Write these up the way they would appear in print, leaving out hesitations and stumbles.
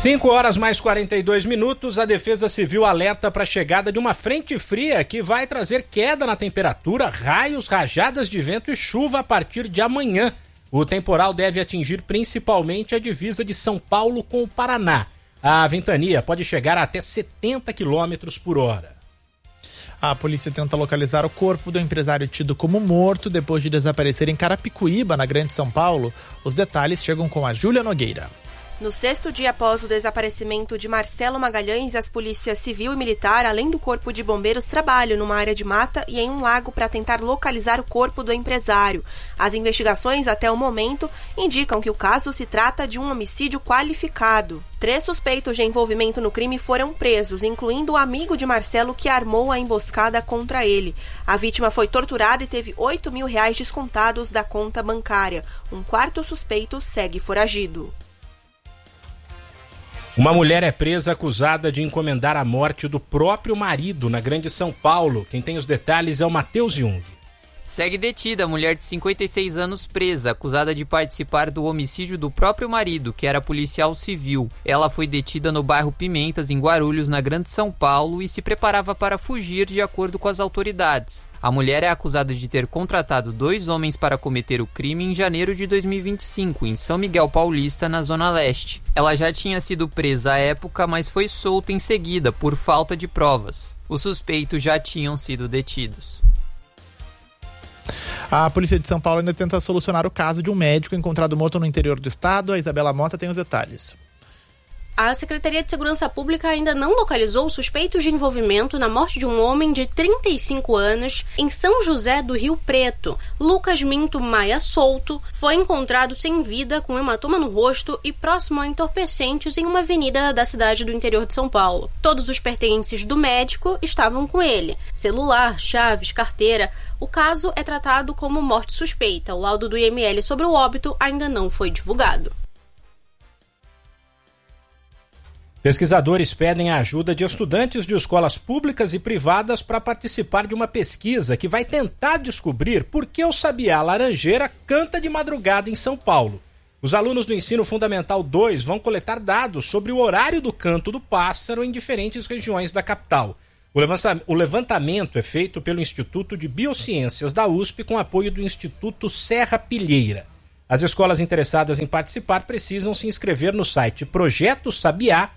5h mais 42. A Defesa Civil alerta para a chegada de uma frente fria que vai trazer queda na temperatura, raios, rajadas de vento e chuva a partir de amanhã. O temporal deve atingir principalmente a divisa de São Paulo com o Paraná. A ventania pode chegar a até 70 km por hora. A polícia tenta localizar o corpo do empresário tido como morto depois de desaparecer em Carapicuíba, na Grande São Paulo. Os detalhes chegam com a Júlia Nogueira. No 6º dia após o desaparecimento de Marcelo Magalhães, as polícias civil e militar, além do corpo de bombeiros, trabalham numa área de mata e em um lago para tentar localizar o corpo do empresário. As investigações, até o momento, indicam que o caso se trata de um homicídio qualificado. 3 suspeitos de envolvimento no crime foram presos, incluindo o amigo de Marcelo que armou a emboscada contra ele. A vítima foi torturada e teve R$8 mil descontados da conta bancária. Um 4º suspeito segue foragido. Uma mulher é presa acusada de encomendar a morte do próprio marido na Grande São Paulo. Quem tem os detalhes é o Matheus Jung. Segue detida a mulher de 56 anos presa, acusada de participar do homicídio do próprio marido, que era policial civil. Ela foi detida no bairro Pimentas, em Guarulhos, na Grande São Paulo, e se preparava para fugir de acordo com as autoridades. A mulher é acusada de ter contratado 2 homens para cometer o crime em janeiro de 2025, em São Miguel Paulista, na Zona Leste. Ela já tinha sido presa à época, mas foi solta em seguida, por falta de provas. Os suspeitos já tinham sido detidos. A polícia de São Paulo ainda tenta solucionar o caso de um médico encontrado morto no interior do estado. A Isabela Mota tem os detalhes. A Secretaria de Segurança Pública ainda não localizou suspeitos de envolvimento na morte de um homem de 35 anos em São José do Rio Preto. Lucas Minto Maia Souto foi encontrado sem vida com hematoma no rosto e próximo a entorpecentes em uma avenida da cidade do interior de São Paulo. Todos os pertences do médico estavam com ele: celular, chaves, carteira. O caso é tratado como morte suspeita. O laudo do IML sobre o óbito ainda não foi divulgado. Pesquisadores pedem a ajuda de estudantes de escolas públicas e privadas para participar de uma pesquisa que vai tentar descobrir por que o sabiá laranjeira canta de madrugada em São Paulo. Os alunos do Ensino Fundamental 2 vão coletar dados sobre o horário do canto do pássaro em diferentes regiões da capital. O levantamento é feito pelo Instituto de Biociências da USP com apoio do Instituto Serra Pilheira. As escolas interessadas em participar precisam se inscrever no site projetosabiá.ib.usp.br,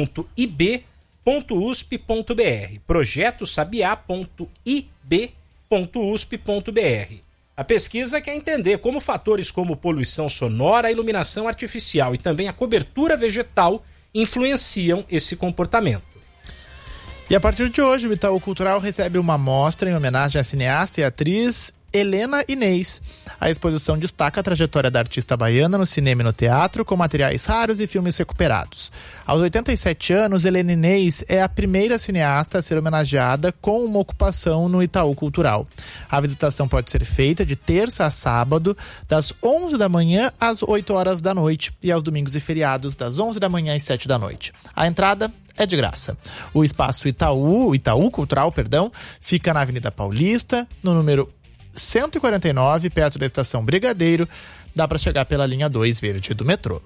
projetosabiá.ib.usp.br. A pesquisa quer entender como fatores como poluição sonora, iluminação artificial e também a cobertura vegetal influenciam esse comportamento. E a partir de hoje, o Itaú Cultural recebe uma mostra em homenagem à cineasta e atriz Helena Inês. A exposição destaca a trajetória da artista baiana no cinema e no teatro, com materiais raros e filmes recuperados. Aos 87 anos, Helena Inês é a primeira cineasta a ser homenageada com uma ocupação no Itaú Cultural. A visitação pode ser feita de terça a sábado, das 11 da manhã às 8 horas da noite, e aos domingos e feriados, das 11 da manhã às 7 da noite. A entrada é de graça. O espaço Itaú Cultural, fica na Avenida Paulista, no número 149, perto da estação Brigadeiro. Dá para chegar pela linha 2 verde do metrô.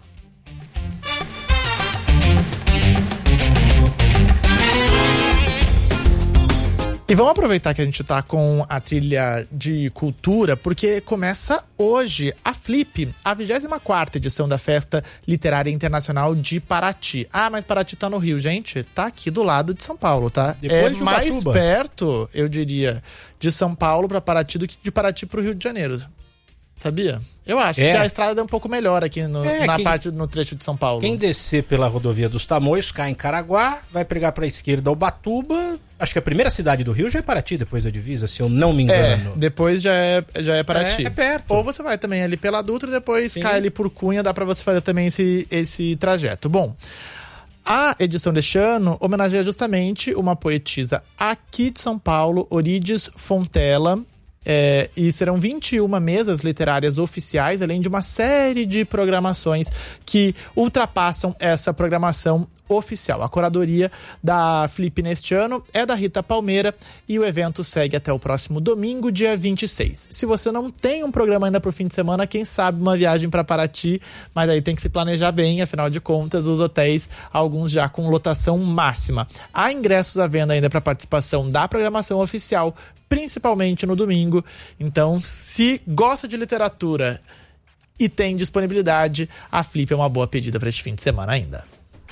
E vamos aproveitar que a gente está com a trilha de cultura, porque começa hoje a Flip, a 24ª edição da Festa Literária Internacional de Paraty. Ah, mas Paraty tá no Rio, gente. Tá aqui do lado de São Paulo, tá? Depois é mais perto, eu diria, de São Paulo para Paraty do que de Paraty pro Rio de Janeiro. Sabia? Eu acho que a estrada é um pouco melhor aqui no trecho de São Paulo. Quem descer pela rodovia dos Tamoios, cai em Caraguá, vai pegar para a esquerda Ubatuba. Acho que a primeira cidade do Rio já é Paraty, depois da divisa, se eu não me engano. Depois já é Paraty. É perto. Ou você vai também ali pela Dutra, depois cai ali por Cunha, dá para você fazer também esse trajeto. Bom, a edição deste ano homenageia justamente uma poetisa aqui de São Paulo, Orides Fontella. E serão 21 mesas literárias oficiais, além de uma série de programações que ultrapassam essa programação oficial. A curadoria da Flip neste ano é da Rita Palmeira e o evento segue até o próximo domingo, dia 26. Se você não tem um programa ainda para o fim de semana, quem sabe uma viagem para Paraty, mas aí tem que se planejar bem, afinal de contas, os hotéis, alguns já com lotação máxima. Há ingressos à venda ainda para participação da programação oficial, principalmente no domingo. Então, se gosta de literatura e tem disponibilidade, a Flip é uma boa pedida para este fim de semana ainda.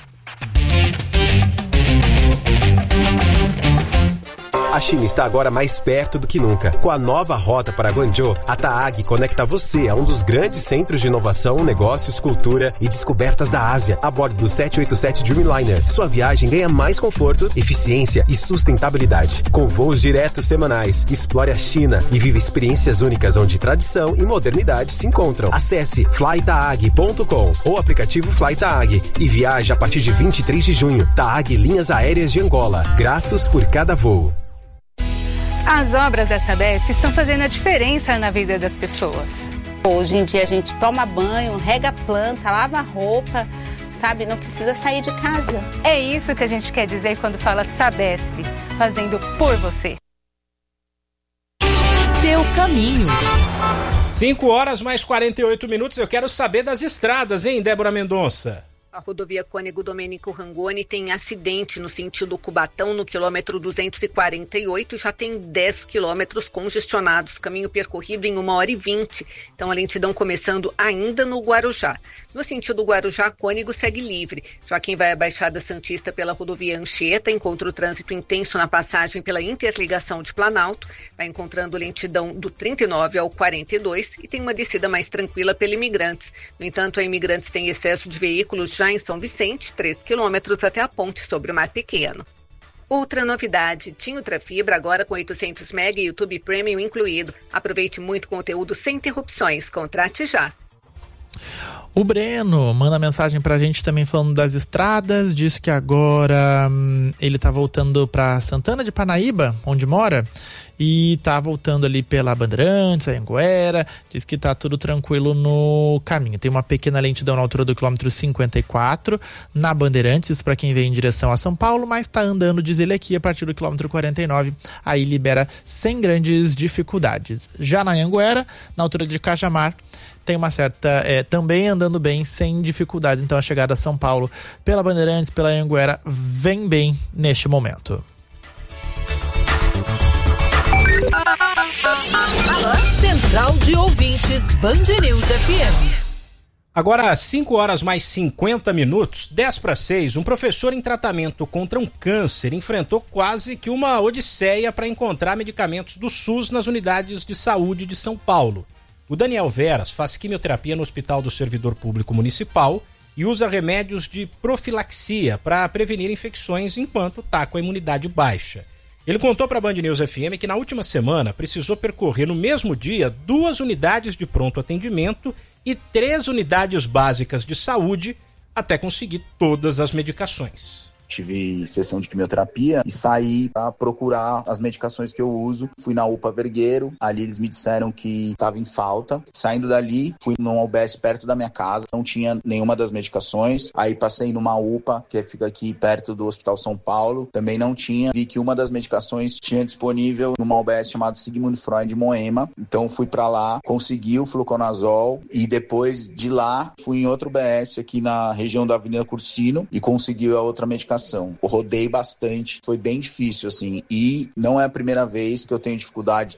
A China está agora mais perto do que nunca. Com a nova rota para Guangzhou, a TAAG conecta você a um dos grandes centros de inovação, negócios, cultura e descobertas da Ásia, a bordo do 787 Dreamliner. Sua viagem ganha mais conforto, eficiência e sustentabilidade. Com voos diretos semanais, explore a China e viva experiências únicas onde tradição e modernidade se encontram. Acesse flytaag.com ou aplicativo FlyTaag e viaje a partir de 23 de junho. TAAG Linhas Aéreas de Angola. Gratos por cada voo. As obras da Sabesp estão fazendo a diferença na vida das pessoas. Hoje em dia a gente toma banho, rega a planta, lava a roupa, sabe? Não precisa sair de casa. É isso que a gente quer dizer quando fala Sabesp, fazendo por você. Seu caminho. 5 horas mais 48 minutos. Eu quero saber das estradas, hein, Débora Mendonça? A rodovia Cônego Domênico Rangoni tem acidente no sentido Cubatão, no quilômetro 248, e já tem 10 quilômetros congestionados, caminho percorrido em 1h20. Então a lentidão começando ainda no Guarujá. No sentido Guarujá, Cônego segue livre. Já quem vai à Baixada Santista pela rodovia Anchieta encontra o trânsito intenso na passagem pela interligação de Planalto, vai encontrando lentidão do 39 ao 42 e tem uma descida mais tranquila pela Imigrantes. No entanto, a Imigrantes tem excesso de veículos já em São Vicente, 3 quilômetros até a ponte sobre o Mar Pequeno. Outra novidade, TIM Ultrafibra agora com 800 MB e YouTube Premium incluído. Aproveite muito conteúdo sem interrupções. Contrate já. O Breno manda mensagem pra gente também falando das estradas, diz que agora ele tá voltando pra Santana de Parnaíba, onde mora, e tá voltando ali pela Bandeirantes, Anhanguera, diz que tá tudo tranquilo no caminho. Tem uma pequena lentidão na altura do quilômetro 54, na Bandeirantes, isso pra quem vem em direção a São Paulo, mas tá andando, diz ele aqui, a partir do quilômetro 49, aí libera sem grandes dificuldades. Já na Anhanguera, na altura de Cajamar, tem uma certa, também andando bem, sem dificuldade. Então a chegada a São Paulo pela Bandeirantes, pela Anhanguera, vem bem neste momento. Central de Ouvintes, Band News FM. Agora, às 5 horas mais 50 minutos, 10:06, um professor em tratamento contra um câncer enfrentou quase que uma odisseia para encontrar medicamentos do SUS nas unidades de saúde de São Paulo. O Daniel Veras faz quimioterapia no Hospital do Servidor Público Municipal e usa remédios de profilaxia para prevenir infecções enquanto está com a imunidade baixa. Ele contou para a Band News FM que na última semana precisou percorrer no mesmo dia 2 unidades de pronto atendimento e 3 unidades básicas de saúde até conseguir todas as medicações. Tive sessão de quimioterapia e saí para procurar as medicações que eu uso. Fui na UPA Vergueiro, ali eles me disseram que estava em falta. Saindo dali, fui numa UBS perto da minha casa, não tinha nenhuma das medicações. Aí passei numa UPA, que fica aqui perto do Hospital São Paulo, também não tinha. Vi que uma das medicações tinha disponível numa UBS chamada Sigmund Freud Moema. Então fui para lá, consegui o fluconazol e depois de lá fui em outro UBS aqui na região da Avenida Cursino e consegui a outra medicação. Eu rodei bastante, foi bem difícil assim, e não é a primeira vez que eu tenho dificuldade.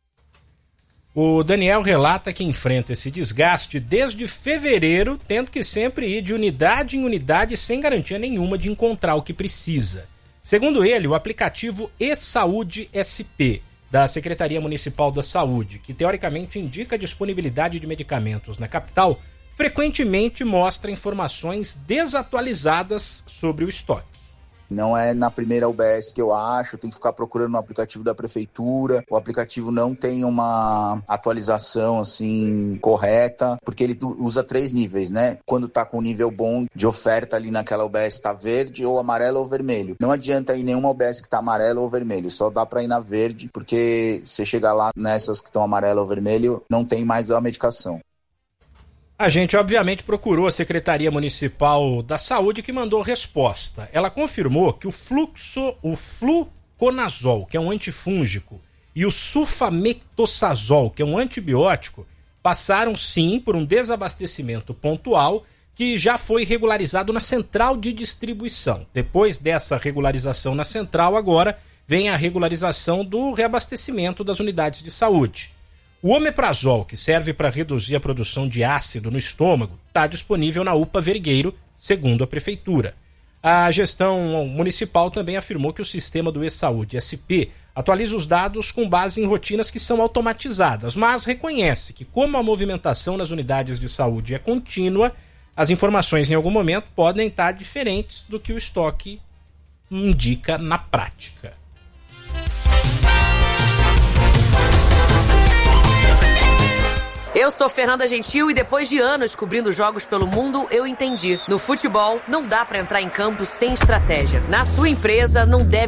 O Daniel relata que enfrenta esse desgaste desde fevereiro, tendo que sempre ir de unidade em unidade sem garantia nenhuma de encontrar o que precisa. Segundo ele, o aplicativo E-Saúde SP, da Secretaria Municipal da Saúde, que teoricamente indica a disponibilidade de medicamentos na capital, frequentemente mostra informações desatualizadas sobre o estoque. Não é na primeira UBS que eu acho, eu tenho que ficar procurando no aplicativo da prefeitura. O aplicativo não tem uma atualização assim correta, porque ele usa 3 níveis, né? Quando tá com nível bom de oferta ali naquela UBS tá verde, ou amarelo ou vermelho. Não adianta ir nenhuma UBS que tá amarelo ou vermelho, só dá pra ir na verde, porque se chegar lá nessas que estão amarelo ou vermelho, não tem mais a medicação. A gente, obviamente, procurou a Secretaria Municipal da Saúde, que mandou resposta. Ela confirmou que o fluconazol, que é um antifúngico, e o sulfamethoxazol, que é um antibiótico, passaram sim por um desabastecimento pontual que já foi regularizado na central de distribuição. Depois dessa regularização na central, agora vem a regularização do reabastecimento das unidades de saúde. O omeprazol, que serve para reduzir a produção de ácido no estômago, está disponível na UPA Vergueiro, segundo a Prefeitura. A gestão municipal também afirmou que o sistema do E-Saúde SP atualiza os dados com base em rotinas que são automatizadas, mas reconhece que, como a movimentação nas unidades de saúde é contínua, as informações em algum momento podem estar diferentes do que o estoque indica na prática. Eu sou Fernanda Gentil e depois de anos cobrindo jogos pelo mundo, eu entendi. No futebol, não dá pra entrar em campo sem estratégia. Na sua empresa, não deve